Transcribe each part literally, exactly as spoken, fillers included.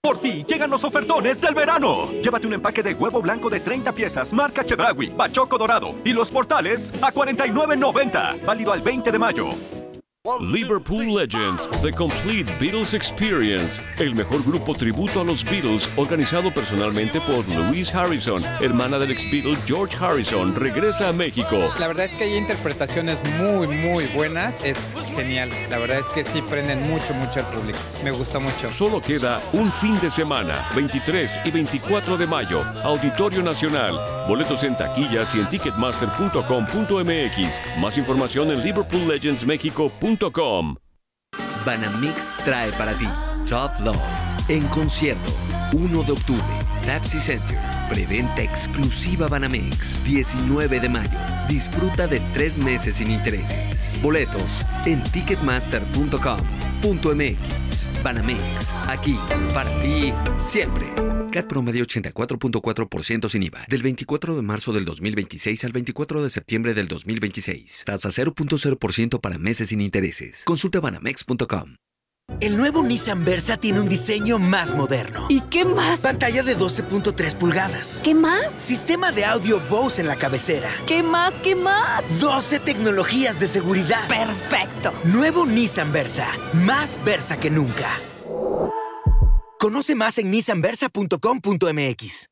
Por ti llegan los ofertones del verano. Llévate un empaque de huevo blanco de treinta piezas, marca Chedraui, Bachoco Dorado y los portales a cuarenta y nueve noventa. Válido al veinte de mayo. Liverpool Legends, The Complete Beatles Experience, el mejor grupo tributo a los Beatles, organizado personalmente por Louise Harrison, hermana del ex-Beatle George Harrison, regresa a México. La verdad es que hay interpretaciones muy, muy buenas, es genial. La verdad es que sí prenden mucho, mucho al público. Me gusta mucho. Solo queda un fin de semana, veintitrés y veinticuatro de mayo, Auditorio Nacional. Boletos en taquillas y en ticketmaster punto com punto m x. Más información en liverpool legends mexico punto com. Banamex trae para ti Top Love en concierto, uno de octubre, Pepsi Center. Preventa exclusiva Banamex, diecinueve de mayo. Disfruta de tres meses sin intereses. Boletos en ticketmaster punto com punto m x. Banamex, aquí, para ti, siempre. C A T promedio ochenta y cuatro punto cuatro por ciento sin I V A. Del veinticuatro de marzo del dos mil veintiséis al veinticuatro de septiembre del dos mil veintiséis. Tasa cero punto cero por ciento para meses sin intereses. Consulta banamex punto com. El nuevo Nissan Versa tiene un diseño más moderno. ¿Y qué más? Pantalla de doce punto tres pulgadas. ¿Qué más? Sistema de audio Bose en la cabecera. ¿Qué más? ¿Qué más? doce tecnologías de seguridad. ¡Perfecto! Nuevo Nissan Versa. Más Versa que nunca. Conoce más en nissan versa punto com punto m x.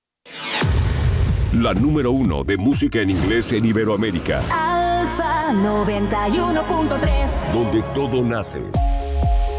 La número uno de música en inglés en Iberoamérica. Alfa noventa y uno punto tres. Donde todo nace.